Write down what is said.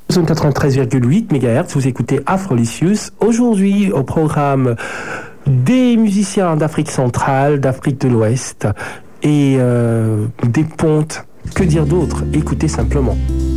93,8 MHz, vous écoutez Afrolicious. Aujourd'hui, au programme, des musiciens d'Afrique centrale, d'Afrique de l'Ouest et des pontes. Que dire d'autre? Écoutez simplement.